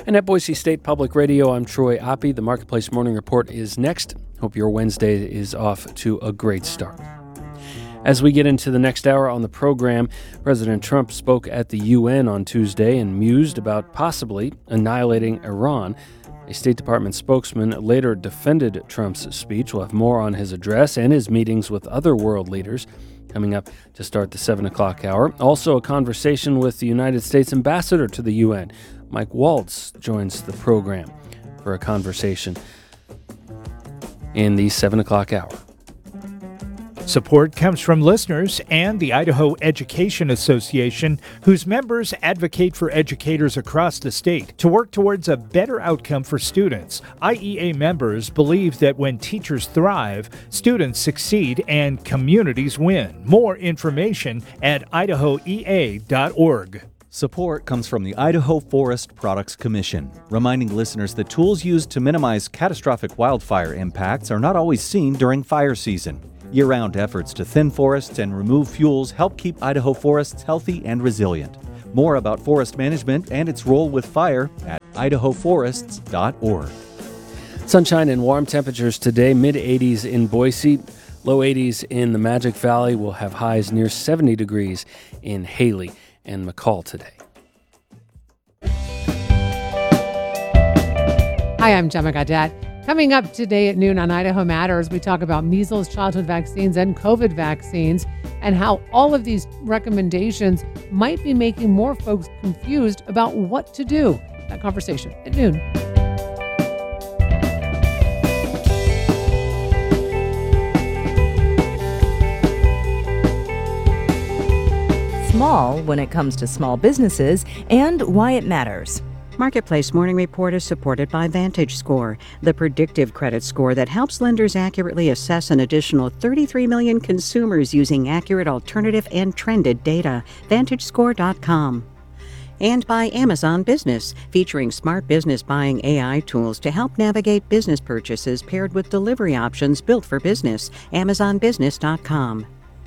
And at Boise State Public Radio, I'm Troy Oppie. The Marketplace Morning Report is next. Hope your Wednesday is off to a great start. As we get into the next hour on the program, President Trump spoke at the UN on Tuesday and mused about possibly annihilating Iran. A State Department spokesman later defended Trump's speech. We'll have more on his address and his meetings with other world leaders coming up to start the 7 o'clock hour. Also, a conversation with the United States ambassador to the UN. Mike Waltz joins the program for a conversation in the 7 o'clock hour. Support comes from listeners and the Idaho Education Association, whose members advocate for educators across the state to work towards a better outcome for students. IEA members believe that when teachers thrive, students succeed and communities win. More information at idahoea.org. Support comes from the Idaho Forest Products Commission, reminding listeners that tools used to minimize catastrophic wildfire impacts are not always seen during fire season. Year-round efforts to thin forests and remove fuels help keep Idaho forests healthy and resilient. More about forest management and its role with fire at idahoforests.org. Sunshine and warm temperatures today, mid-80s in Boise, low 80s in the Magic Valley. We'll have highs near 70 degrees in Haley and McCall today. Hi, I'm Gemma Gaudette. Coming up today at noon on Idaho Matters, we talk about measles, childhood vaccines, and COVID vaccines, and how all of these recommendations might be making more folks confused about what to do. That conversation at noon. Small when it comes to small businesses and why it matters. Marketplace Morning Report is supported by VantageScore, the predictive credit score that helps lenders accurately assess an additional 33 million consumers using accurate alternative and trended data. VantageScore.com. And by Amazon Business, featuring smart business buying AI tools to help navigate business purchases paired with delivery options built for business. AmazonBusiness.com.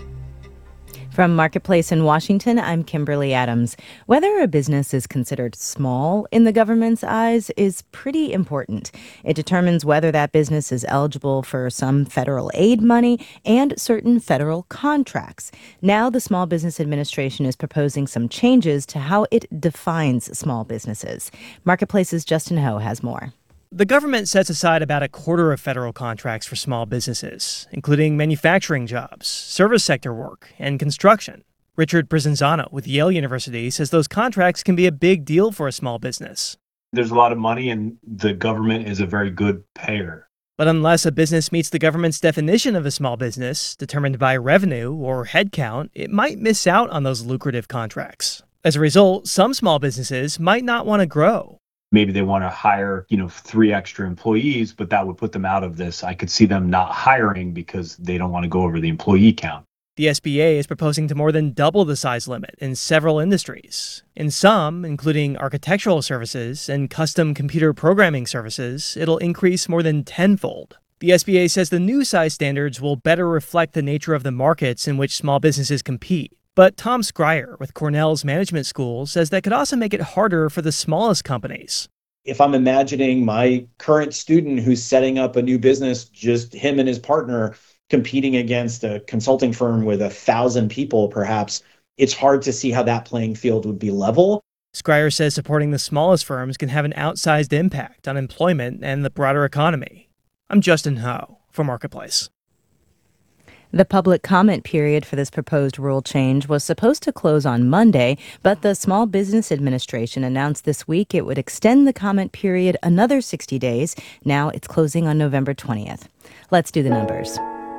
From Marketplace in Washington, I'm Kimberly Adams. Whether a business is considered small in the government's eyes is pretty important. It determines whether that business is eligible for some federal aid money and certain federal contracts. Now, the Small Business Administration is proposing some changes to how it defines small businesses. Marketplace's Justin Ho has more. The government sets aside about a quarter of federal contracts for small businesses, including manufacturing jobs, service sector work, and construction. Richard Prizanzano with Yale University says those contracts can be a big deal for a small business. There's a lot of money, and the government is a very good payer. But unless a business meets the government's definition of a small business, determined by revenue or headcount, it might miss out on those lucrative contracts. As a result, some small businesses might not want to grow. Maybe they want to hire, 3 extra employees, but that would put them out of this. I could see them not hiring because they don't want to go over the employee count. The SBA is proposing to more than double the size limit in several industries. In some, including architectural services and custom computer programming services, it'll increase more than tenfold. The SBA says the new size standards will better reflect the nature of the markets in which small businesses compete. But Tom Schreier with Cornell's Management School says that could also make it harder for the smallest companies. If I'm imagining my current student who's setting up a new business, just him and his partner competing against a consulting firm with 1,000 people, perhaps, it's hard to see how that playing field would be level. Schreier says supporting the smallest firms can have an outsized impact on employment and the broader economy. I'm Justin Ho for Marketplace. The public comment period for this proposed rule change was supposed to close on Monday, but the Small Business Administration announced this week it would extend the comment period another 60 days. Now it's closing on November 20th. Let's do the numbers.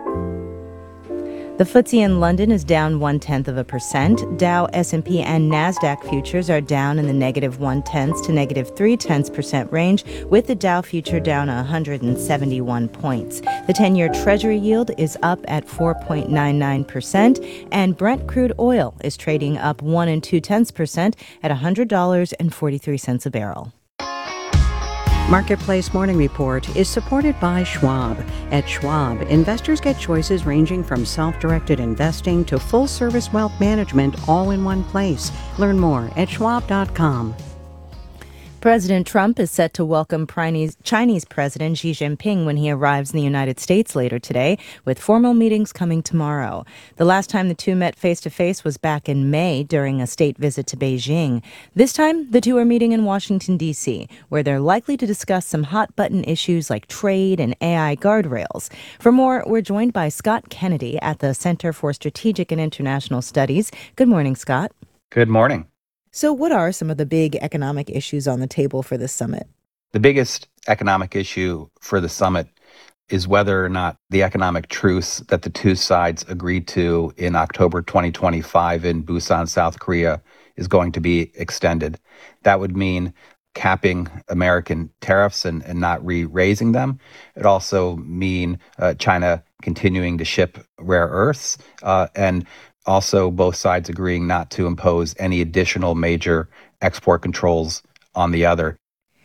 The FTSE in London is down 0.1%. Dow, S&P, and NASDAQ futures are down in the negative 0.1% to negative 0.3% range, with the Dow future down 171 points. The 10-year Treasury yield is up at 4.99%, and Brent crude oil is trading up 1 2/10% at $100.43 a barrel. Marketplace Morning Report is supported by Schwab. At Schwab, investors get choices ranging from self-directed investing to full-service wealth management all in one place. Learn more at schwab.com. President Trump is set to welcome Chinese President Xi Jinping when he arrives in the United States later today, with formal meetings coming tomorrow. The last time the two met face-to-face was back in May during a state visit to Beijing. This time, the two are meeting in Washington, D.C., where they're likely to discuss some hot-button issues like trade and AI guardrails. For more, we're joined by Scott Kennedy at the Center for Strategic and International Studies. Good morning, Scott. Good morning. So what are some of the big economic issues on the table for this summit? The biggest economic issue for the summit is whether or not the economic truce that the two sides agreed to in October 2025 in Busan, South Korea, is going to be extended. That would mean capping American tariffs and not re-raising them. It also mean China continuing to ship rare earths and also both sides agreeing not to impose any additional major export controls on the other.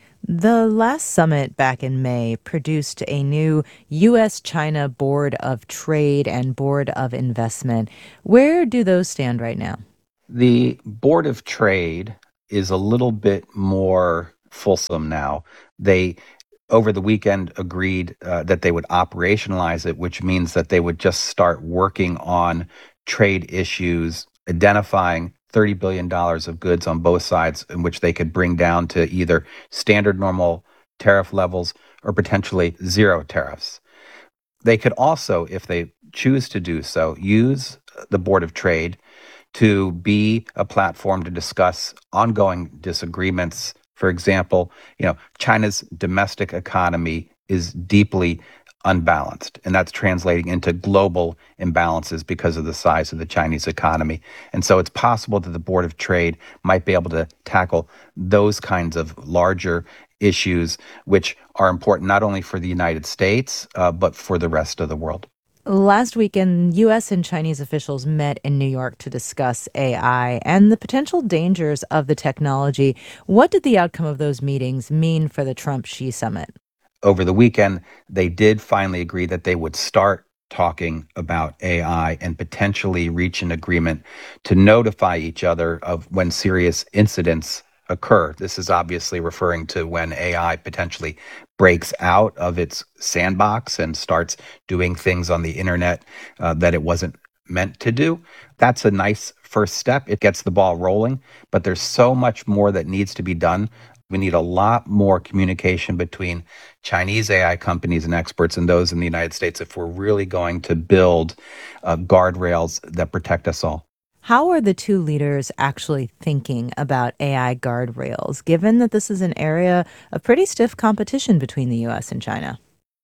The last summit back in May produced a new U.S.-China Board of Trade and Board of Investment. Where do those stand right now? The Board of Trade is a little bit more fulsome now. They, over the weekend, agreed that they would operationalize it, which means that they would just start working on trade issues, identifying $30 billion of goods on both sides in which they could bring down to either standard normal tariff levels or potentially zero tariffs. They could also, if they choose to do so, use the Board of Trade to be a platform to discuss ongoing disagreements. For example, China's domestic economy is deeply unbalanced, and that's translating into global imbalances because of the size of the Chinese economy. And so it's possible that the Board of Trade might be able to tackle those kinds of larger issues, which are important not only for the United States, but for the rest of the world. Last weekend, U.S. and Chinese officials met in New York to discuss AI and the potential dangers of the technology. What did the outcome of those meetings mean for the Trump-Xi summit? Over the weekend, they did finally agree that they would start talking about AI and potentially reach an agreement to notify each other of when serious incidents occur. This is obviously referring to when AI potentially breaks out of its sandbox and starts doing things on the internet that it wasn't meant to do. That's a nice first step. It gets the ball rolling, but there's so much more that needs to be done. We need a lot more communication between Chinese AI companies and experts and those in the United States if we're really going to build guardrails that protect us all. How are the two leaders actually thinking about AI guardrails, given that this is an area of pretty stiff competition between the U.S. and China?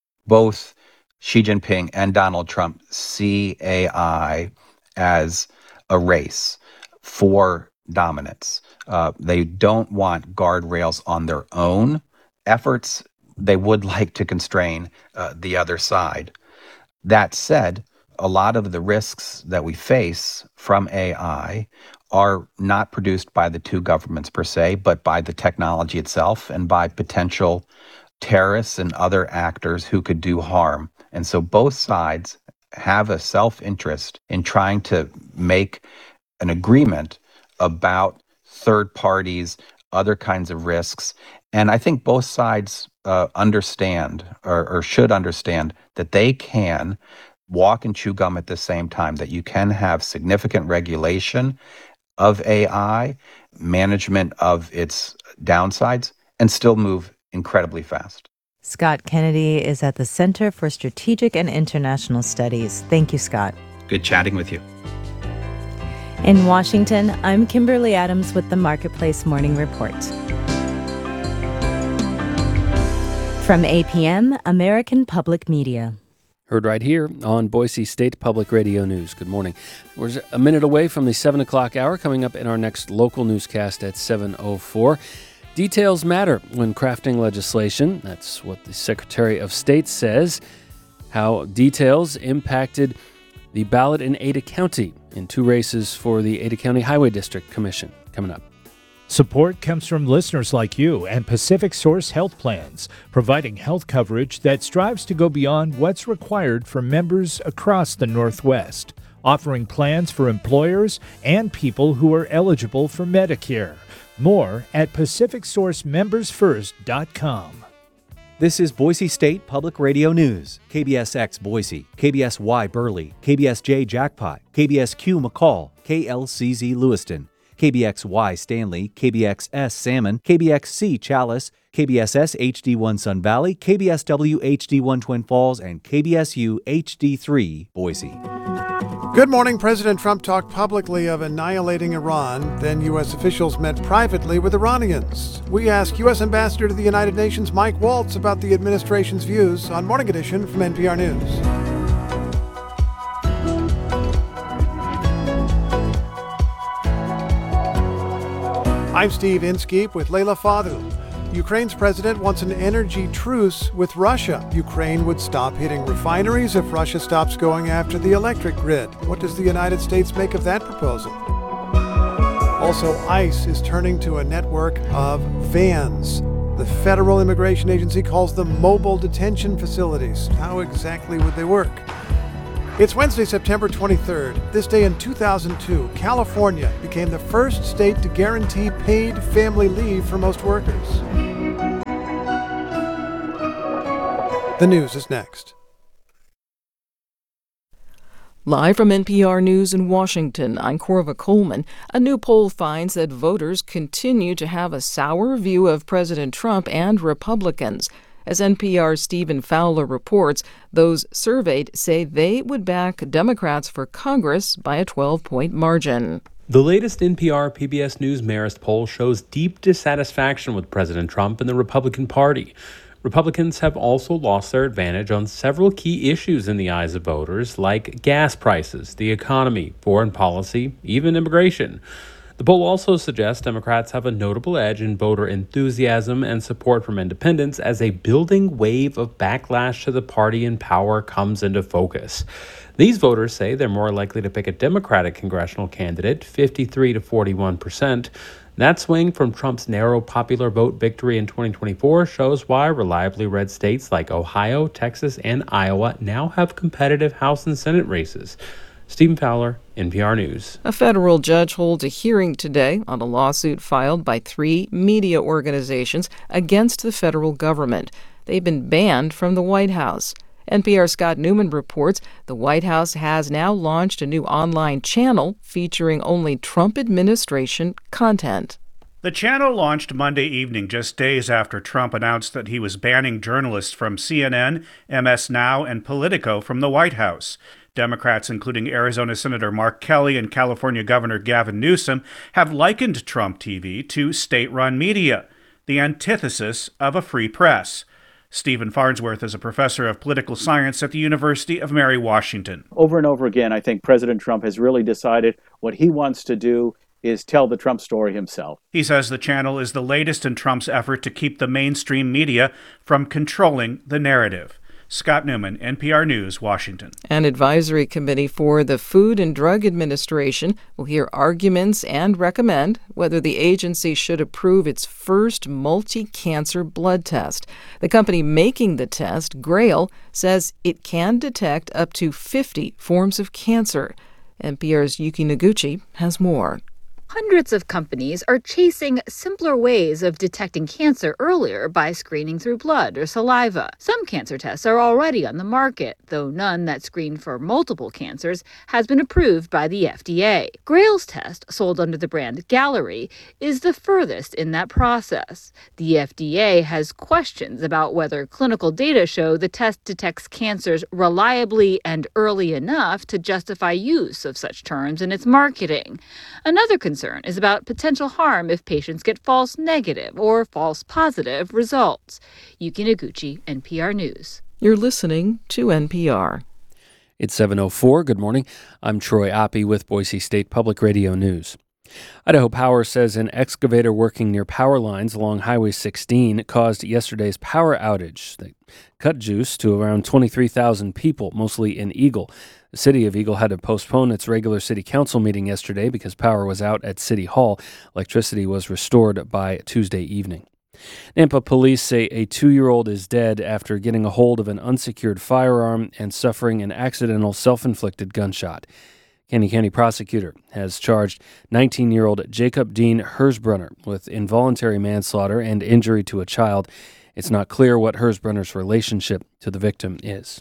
Both Xi Jinping and Donald Trump see AI as a race for dominance. They don't want guardrails on their own efforts. They would like to constrain the other side. That said, a lot of the risks that we face from AI are not produced by the two governments per se, but by the technology itself and by potential terrorists and other actors who could do harm. And so both sides have a self-interest in trying to make an agreement about third parties, other kinds of risks. And I think both sides understand or should understand that they can walk and chew gum at the same time, that you can have significant regulation of AI, management of its downsides, and still move incredibly fast. Scott Kennedy is at the Center for Strategic and International Studies. Thank you, Scott. Good chatting with you. In Washington, I'm Kimberly Adams with the Marketplace Morning Report. From APM, American Public Media. Heard right here on Boise State Public Radio News. Good morning. We're a minute away from the 7 o'clock hour, coming up in our next local newscast at 7:04. Details matter when crafting legislation. That's what the Secretary of State says. How details impacted the ballot in Ada County in two races for the Ada County Highway District Commission. Coming up. Support comes from listeners like you and Pacific Source Health Plans, providing health coverage that strives to go beyond what's required for members across the Northwest. offering plans for employers and people who are eligible for Medicare. More at PacificSourceMembersFirst.com. This is Boise State Public Radio News. KBSX Boise, KBSY Burley, KBSJ Jackpot, KBSQ McCall, KLCZ Lewiston, KBXY Stanley, KBXS Salmon, KBXC Chalice, KBSS HD1 Sun Valley, KBSW HD1 Twin Falls, and KBSU HD3 Boise. Good morning. President Trump talked publicly of annihilating Iran. Then U.S. officials met privately with Iranians. We ask U.S. Ambassador to the United Nations Mike Waltz about the administration's views on Morning Edition from NPR News. I'm Steve Inskeep with Leila Fadul. Ukraine's president wants an energy truce with Russia. Ukraine would stop hitting refineries if Russia stops going after the electric grid. What does the United States make of that proposal? Also, ICE is turning to a network of vans. The Federal Immigration Agency calls them mobile detention facilities. How exactly would they work? It's Wednesday, September 23rd. This day in 2002, California became the first state to guarantee paid family leave for most workers. The news is next. Live from NPR News in Washington, I'm Corva Coleman. A new poll finds that voters continue to have a sour view of President Trump and Republicans. As NPR's Stephen Fowler reports, those surveyed say they would back Democrats for Congress by a 12-point margin. The latest NPR PBS News Marist poll shows deep dissatisfaction with President Trump and the Republican Party. Republicans have also lost their advantage on several key issues in the eyes of voters, like gas prices, the economy, foreign policy, even immigration. The poll also suggests Democrats have a notable edge in voter enthusiasm and support from independents as a building wave of backlash to the party in power comes into focus. These voters say they're more likely to pick a Democratic congressional candidate, 53 to 41%. That swing from Trump's narrow popular vote victory in 2024 shows why reliably red states like Ohio, Texas, and Iowa now have competitive House and Senate races. Stephen Fowler, NPR News. A federal judge holds a hearing today on a lawsuit filed by 3 media organizations against the federal government. They've been banned from the White House. NPR's Scott Newman reports the White House has now launched a new online channel featuring only Trump administration content. The channel launched Monday evening, just days after Trump announced that he was banning journalists from CNN, MS Now, and Politico from the White House. Democrats, including Arizona Senator Mark Kelly and California Governor Gavin Newsom, have likened Trump TV to state-run media, the antithesis of a free press. Stephen Farnsworth is a professor of political science at the University of Mary Washington. Over and over again, I think President Trump has really decided what he wants to do is tell the Trump story himself. He says the channel is the latest in Trump's effort to keep the mainstream media from controlling the narrative. Scott Newman, NPR News, Washington. An advisory committee for the Food and Drug Administration will hear arguments and recommend whether the agency should approve its first multi-cancer blood test. The company making the test, Grail, says it can detect up to 50 forms of cancer. NPR's Yuki Noguchi has more. Hundreds of companies are chasing simpler ways of detecting cancer earlier by screening through blood or saliva. Some cancer tests are already on the market, though none that screen for multiple cancers has been approved by the FDA. Grail's test, sold under the brand Gallery, is the furthest in that process. The FDA has questions about whether clinical data show the test detects cancers reliably and early enough to justify use of such terms in its marketing. Another concern is about potential harm if patients get false negative or false positive results. Yuki Noguchi, NPR News. You're listening to NPR. It's 7:04. Good morning. I'm Troy Oppie with Boise State Public Radio News. Idaho Power says an excavator working near power lines along Highway 16 caused yesterday's power outage. They cut juice to around 23,000 people, mostly in Eagle. The city of Eagle had to postpone its regular city council meeting yesterday because power was out at City Hall. Electricity was restored by Tuesday evening. Nampa police say a 2-year-old is dead after getting a hold of an unsecured firearm and suffering an accidental self-inflicted gunshot. Caney County prosecutor has charged 19-year-old Jacob Dean Hersbrunner with involuntary manslaughter and injury to a child. It's not clear what Hersbrunner's relationship to the victim is.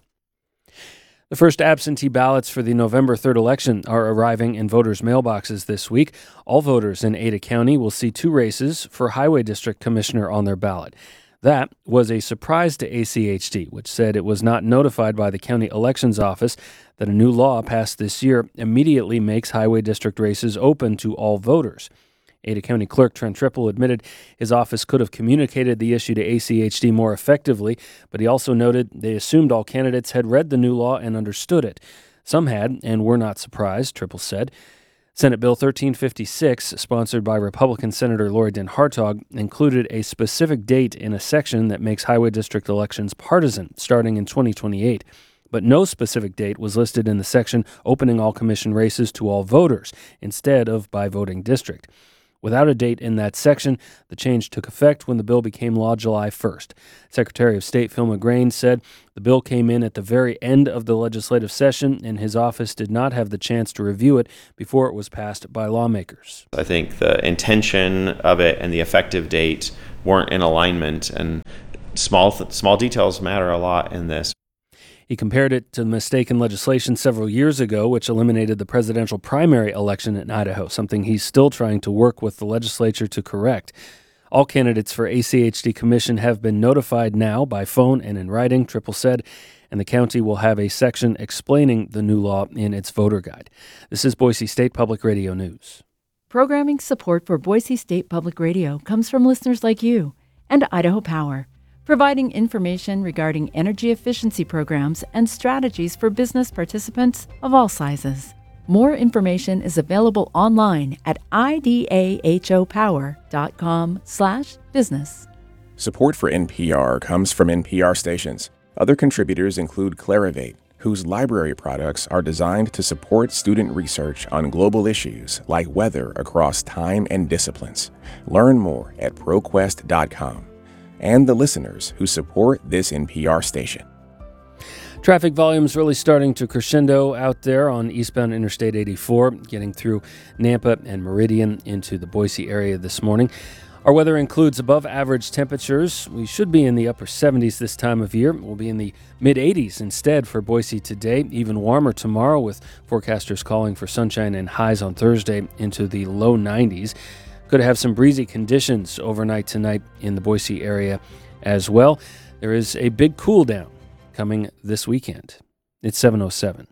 The first absentee ballots for the November 3rd election are arriving in voters' mailboxes this week. All voters in Ada County will see 2 races for Highway District Commissioner on their ballot. That was a surprise to ACHD, which said it was not notified by the county elections office that a new law passed this year immediately makes Highway District races open to all voters. Ada County Clerk Trent Triple admitted his office could have communicated the issue to ACHD more effectively, but he also noted they assumed all candidates had read the new law and understood it. Some had, and were not surprised, Triple said. Senate Bill 1356, sponsored by Republican Senator Lori Den Hartog, included a specific date in a section that makes Highway District elections partisan, starting in 2028. But no specific date was listed in the section opening all commission races to all voters, instead of by voting district. Without a date in that section, the change took effect when the bill became law July 1st. Secretary of State Phil McGrain said the bill came in at the very end of the legislative session, and his office did not have the chance to review it before it was passed by lawmakers. I think the intention of it and the effective date weren't in alignment, and small details matter a lot in this. He compared it to the mistaken legislation several years ago, which eliminated the presidential primary election in Idaho, something he's still trying to work with the legislature to correct. All candidates for ACHD Commission have been notified now by phone and in writing, Triple said, and the county will have a section explaining the new law in its voter guide. This is Boise State Public Radio News. Programming support for Boise State Public Radio comes from listeners like you and Idaho Power, providing information regarding energy efficiency programs and strategies for business participants of all sizes. More information is available online at idahopower.com/business. Support for NPR comes from NPR stations. Other contributors include Clarivate, whose library products are designed to support student research on global issues like weather across time and disciplines. Learn more at ProQuest.com. And the listeners who support this NPR station. Traffic volumes really starting to crescendo out there on eastbound Interstate 84, getting through Nampa and Meridian into the Boise area this morning. Our weather includes above average temperatures. We should be in the upper 70s this time of year. We'll be in the mid-80s instead for Boise today, even warmer tomorrow with forecasters calling for sunshine and highs on Thursday into the low 90s. Could have some breezy conditions overnight tonight in the Boise area as well. There is a big cool down coming this weekend. It's 7:07.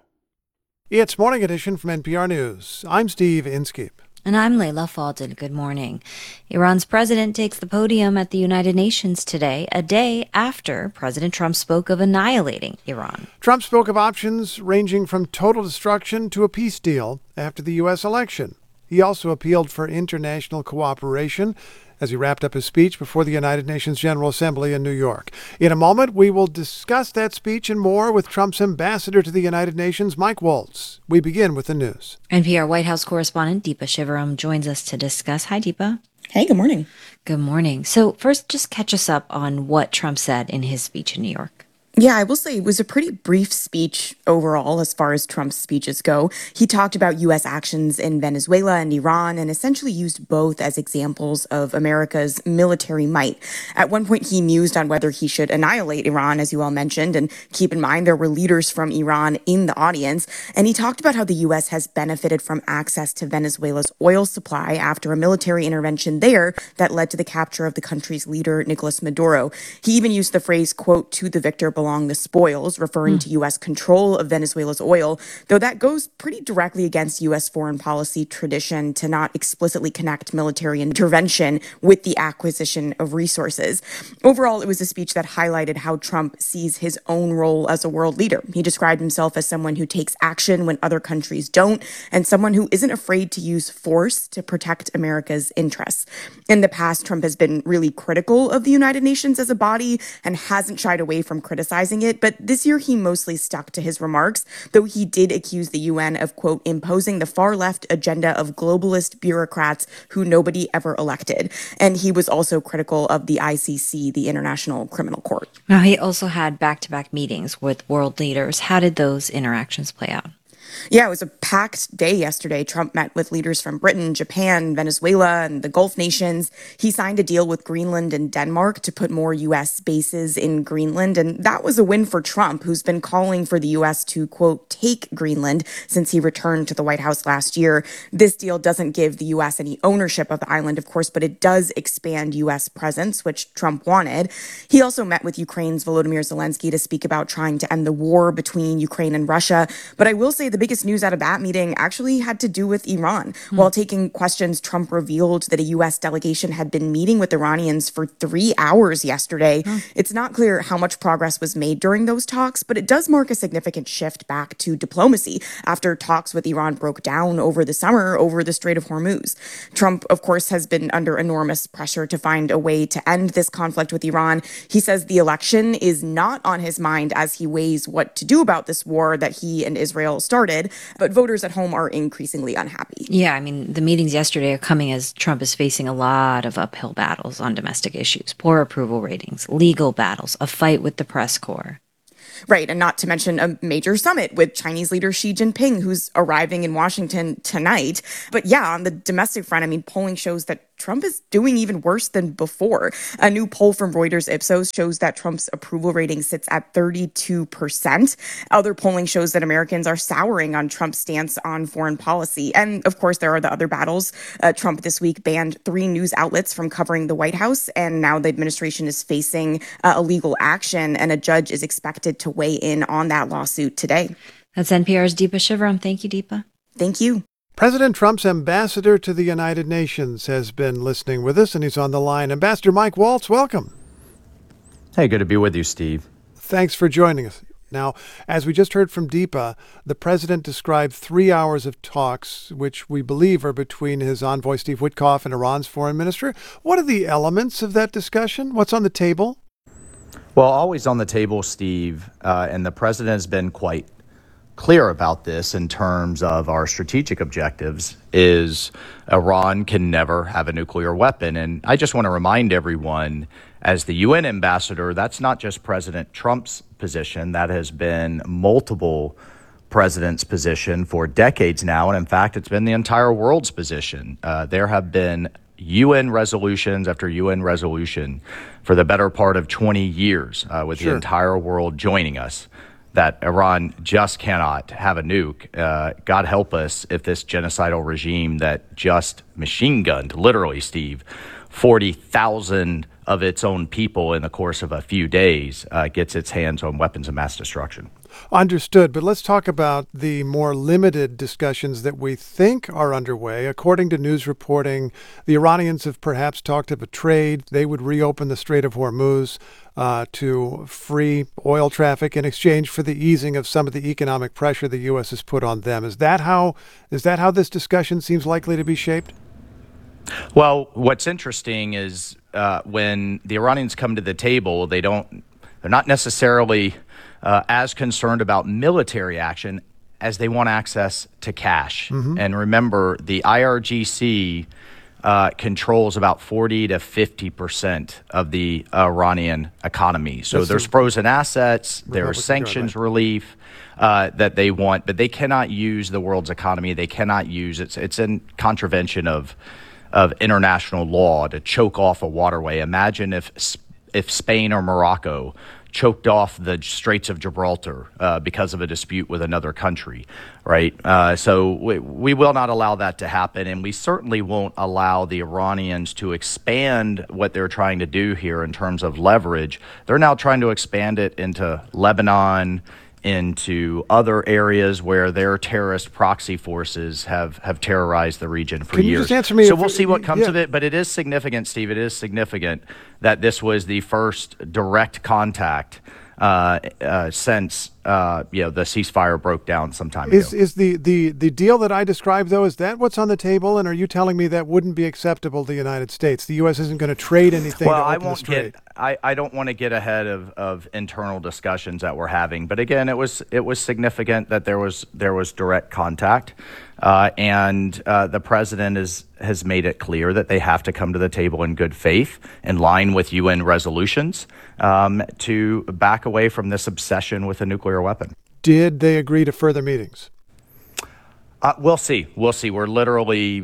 It's Morning Edition from NPR News. I'm Steve Inskeep. And I'm Layla Fadel. Good morning. Iran's president takes the podium at the United Nations today, a day after President Trump spoke of annihilating Iran. Trump spoke of options ranging from total destruction to a peace deal after the U.S. election. He also appealed for international cooperation as he wrapped up his speech before the United Nations General Assembly in New York. In a moment, we will discuss that speech and more with Trump's ambassador to the United Nations, Mike Waltz. We begin with the news. NPR White House correspondent Deepa Shivaram joins us to discuss. Hi, Deepa. Hey, good morning. Good morning. So first, just catch us up on what Trump said in his speech in New York. Yeah, I will say it was a pretty brief speech overall as far as Trump's speeches go. He talked about U.S. actions in Venezuela and Iran and essentially used both as examples of America's military might. At one point, he mused on whether he should annihilate Iran, as you all mentioned, and keep in mind there were leaders from Iran in the audience. And he talked about how the U.S. has benefited from access to Venezuela's oil supply after a military intervention there that led to the capture of the country's leader, Nicolas Maduro. He even used the phrase, quote, "to the victor belong the spoils," referring to U.S. control of Venezuela's oil, though that goes pretty directly against U.S. foreign policy tradition to not explicitly connect military intervention with the acquisition of resources. Overall, it was a speech that highlighted how Trump sees his own role as a world leader. He described himself as someone who takes action when other countries don't, and someone who isn't afraid to use force to protect America's interests. In the past, Trump has been really critical of the United Nations as a body and hasn't shied away from criticizing it, but this year he mostly stuck to his remarks, though he did accuse the UN of, quote, imposing the far-left agenda of globalist bureaucrats who nobody ever elected. And he was also critical of the ICC, the International Criminal Court. Now, he also had back-to-back meetings with world leaders. How did those interactions play out? Yeah, it was a packed day yesterday. Trump met with leaders from Britain, Japan, Venezuela, and the Gulf nations. He signed a deal with Greenland and Denmark to put more U.S. bases in Greenland. And that was a win for Trump, who's been calling for the U.S. to, quote, take Greenland since he returned to the White House last year. This deal doesn't give the U.S. any ownership of the island, of course, but it does expand U.S. presence, which Trump wanted. He also met with Ukraine's Volodymyr Zelensky to speak about trying to end the war between Ukraine and Russia. But I will say the biggest news out of that meeting actually had to do with Iran. While taking questions, Trump revealed that a U.S. delegation had been meeting with Iranians for 3 hours yesterday. It's not clear how much progress was made during those talks, but it does mark a significant shift back to diplomacy after talks with Iran broke down over the summer over the Strait of Hormuz. Trump, of course, has been under enormous pressure to find a way to end this conflict with Iran. He says the election is not on his mind as he weighs what to do about this war that he and Israel started, but voters at home are increasingly unhappy. Yeah, I mean, the meetings yesterday are coming as Trump is facing a lot of uphill battles on domestic issues, poor approval ratings, legal battles, a fight with the press corps. Right, and not to mention a major summit with Chinese leader Xi Jinping, who's arriving in Washington tonight. But yeah, on the domestic front, I mean, polling shows that Trump is doing even worse than before. A new poll from Reuters Ipsos shows that Trump's approval rating sits at 32%. Other polling shows that Americans are souring on Trump's stance on foreign policy. And of course, there are the other battles. Trump this week banned 3 news outlets from covering the White House, and now the administration is facing illegal action, and a judge is expected to weigh in on that lawsuit today. That's NPR's Deepa Shivaram. Thank you, Deepa. Thank you. President Trump's ambassador to the United Nations has been listening with us, and he's on the line. Ambassador Mike Waltz, welcome. Hey, good to be with you, Steve. Thanks for joining us. Now, as we just heard from Deepa, the president described 3 hours of talks, which we believe are between his envoy, Steve Witkoff, and Iran's foreign minister. What are the elements of that discussion? What's on the table? Well, always on the table, Steve, and the president has been quite clear about this in terms of our strategic objectives, is Iran can never have a nuclear weapon. And I just want to remind everyone, as the UN ambassador, that's not just President Trump's position. That has been multiple presidents' position for decades now. And in fact, it's been the entire world's position. There have been UN resolutions after UN resolution for the better part of 20 years, with the entire world joining us, that Iran just cannot have a nuke. God help us if this genocidal regime that just machine gunned, literally, Steve, 40,000 of its own people in the course of a few days gets its hands on weapons of mass destruction. Understood. But let's talk about the more limited discussions that we think are underway. According to news reporting, the Iranians have perhaps talked of a trade. They would reopen the Strait of Hormuz to free oil traffic in exchange for the easing of some of the economic pressure the U.S. has put on them. Is that how this discussion seems likely to be shaped? Well, what's interesting is when the Iranians come to the table, they're not necessarily as concerned about military action as they want access to cash. And remember, the IRGC controls about 40 to 50% of the Iranian economy. So there's frozen assets, there's sanctions relief that they want, but they cannot use the world's economy. They cannot use it's in contravention of international law to choke off a waterway. Imagine if Spain or Morocco choked off the Straits of Gibraltar because of a dispute with another country, right? So we will not allow that to happen, and we certainly won't allow the Iranians to expand what they're trying to do here in terms of leverage. They're now trying to expand it into Lebanon, into other areas where their terrorist proxy forces have terrorized the region for years. Can you just answer me? So we'll see what comes of it, but it is significant, Steve. It is significant that this was the first direct contact since the ceasefire broke down some time ago. Is the deal that I described, though, is that what's on the table? And are you telling me that wouldn't be acceptable to the United States? The U.S. isn't going to trade anything to open the strait. I don't want to get ahead of internal discussions that we're having. But again, it was significant that there was direct contact. And the president has made it clear that they have to come to the table in good faith, in line with UN resolutions, to back away from this obsession with a nuclear weapon. Did they agree to further meetings? We'll see. We're literally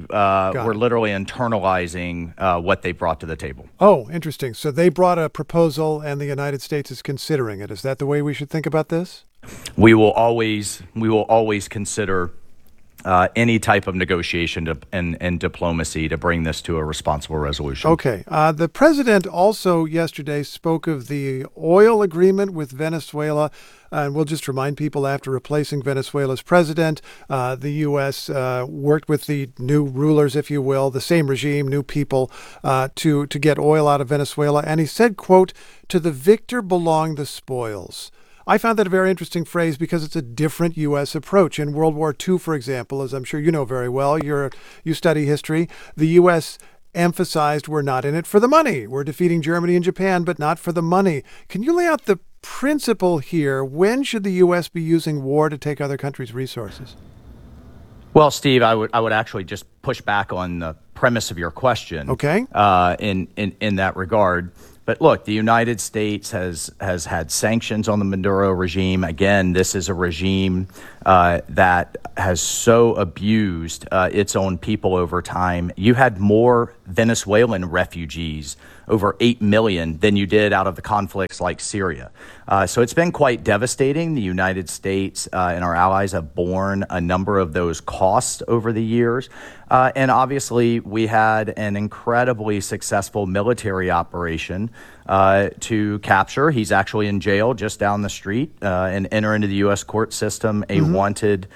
internalizing what they brought to the table. Oh, interesting. So they brought a proposal, and the United States is considering it. Is that the way we should think about this? We will always consider any type of negotiation and diplomacy to bring this to a responsible resolution. Okay. The president also yesterday spoke of the oil agreement with Venezuela. And we'll just remind people, after replacing Venezuela's president, the U.S. Worked with the new rulers, if you will, the same regime, new people, to get oil out of Venezuela. And he said, quote, "To the victor belong the spoils." I found that a very interesting phrase because it's a different U.S. approach. In World War II, for example, as I'm sure you know very well, you study history, the U.S. emphasized we're not in it for the money. We're defeating Germany and Japan, but not for the money. Can you lay out the principle here? When should the U.S. be using war to take other countries' resources? Well, Steve, I would actually just push back on the premise of your question. Okay. In that regard. But look, the United States has had sanctions on the Maduro regime. Again, this is a regime that has so abused its own people over time. You had more Venezuelan refugees, over 8 million, than you did out of the conflicts like Syria. So it's been quite devastating. The United States and our allies have borne a number of those costs over the years. And obviously, we had an incredibly successful military operation to capture. He's actually in jail just down the street and enter into the U.S. court system a wanted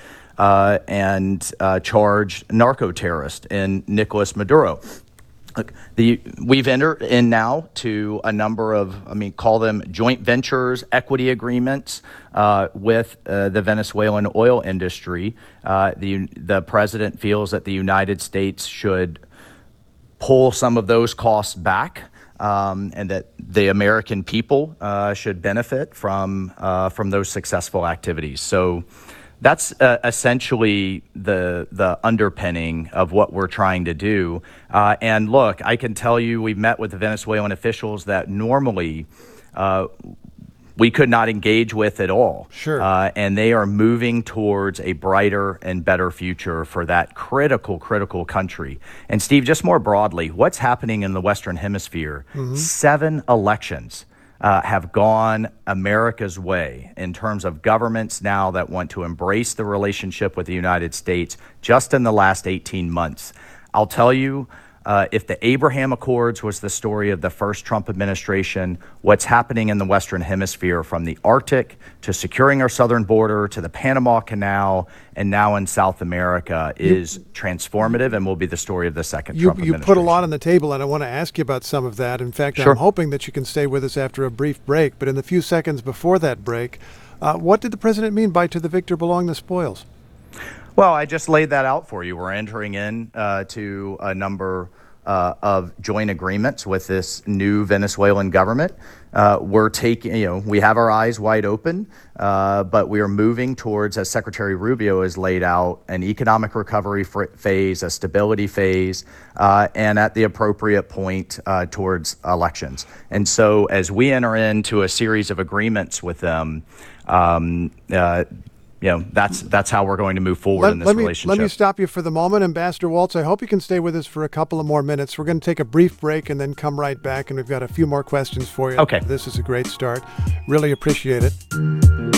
and charged narco-terrorist in Nicolas Maduro. Look, we've entered in now to a number of, call them joint ventures, equity agreements with the Venezuelan oil industry. The president feels that the United States should pull some of those costs back, and that the American people should benefit from those successful activities. So that's essentially the underpinning of what we're trying to do. And look, I can tell you we've met with the Venezuelan officials that normally we could not engage with at all. Sure. And they are moving towards a brighter and better future for that critical country. And Steve, just more broadly, what's happening in the Western Hemisphere? 7 elections have gone America's way in terms of governments now that want to embrace the relationship with the United States just in the last 18 months. I'll tell you, if the Abraham Accords was the story of the first Trump administration, what's happening in the Western Hemisphere, from the Arctic to securing our southern border to the Panama Canal and now in South America, is transformative and will be the story of the second Trump administration. You put a lot on the table, and I want to ask you about some of that. In fact, Sure. I'm hoping that you can stay with us after a brief break. But in the few seconds before that break, what did the president mean by "to the victor belong the spoils"? Well, I just laid that out for you. We're entering in to a number of joint agreements with this new Venezuelan government. We're taking, we have our eyes wide open, but we are moving towards, as Secretary Rubio has laid out, an economic recovery phase, a stability phase, and at the appropriate point towards elections. And so as we enter into a series of agreements with them, that's how we're going to move forward in this relationship. Let me stop you for the moment. Ambassador Waltz, I hope you can stay with us for a couple of more minutes. We're going to take a brief break and then come right back, and we've got a few more questions for you. Okay. This is a great start. Really appreciate it.